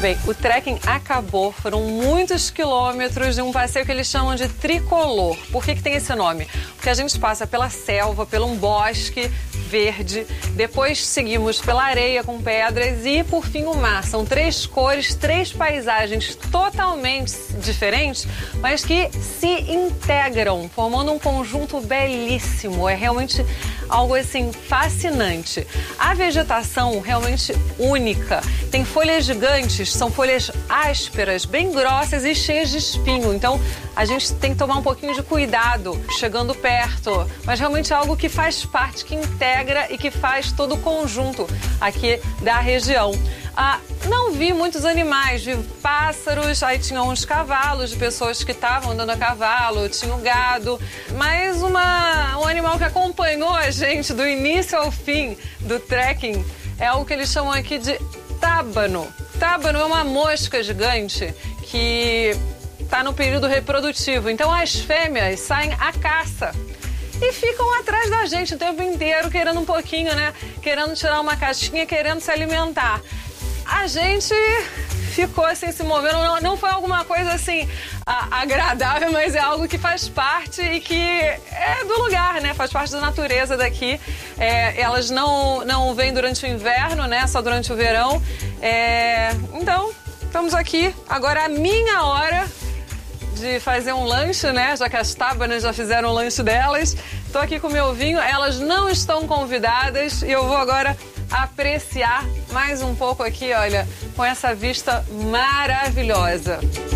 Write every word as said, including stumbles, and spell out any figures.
Bem, o trekking acabou, foram muitos quilômetros de um passeio que eles chamam de tricolor. Por que que tem esse nome? Porque a gente passa pela selva, pelo um bosque verde, depois seguimos pela areia com pedras e, por fim, o mar. São três cores, três paisagens totalmente diferentes, mas que se integram, formando um conjunto belíssimo. É realmente algo, assim, fascinante. A vegetação realmente única. Tem folhas gigantes, são folhas ásperas, bem grossas e cheias de espinho. Então, a gente tem que tomar um pouquinho de cuidado chegando perto. Mas realmente é algo que faz parte, que integra e que faz todo o conjunto aqui da região. Ah, não vi muitos animais, vi pássaros, aí tinha uns cavalos de pessoas que estavam andando a cavalo, tinha o gado, mas uma, um animal que acompanhou a gente do início ao fim do trekking é algo que eles chamam aqui de tábano. Tábano é uma mosca gigante que está no período reprodutivo, então as fêmeas saem à caça e ficam atrás da gente o tempo inteiro, querendo um pouquinho, né? Querendo tirar uma casquinha, querendo se alimentar. A gente ficou assim, se movendo, não, não foi alguma coisa assim a, agradável, mas é algo que faz parte e que é do lugar, né? Faz parte da natureza daqui. É, elas não, não vêm durante o inverno, né? Só durante o verão. É, então, estamos aqui. Agora é a minha hora de fazer um lanche, né? Já que as tábanas já fizeram o lanche delas. Tô aqui com o meu vinho, elas não estão convidadas e eu vou agora apreciar mais um pouco aqui, olha, com essa vista maravilhosa.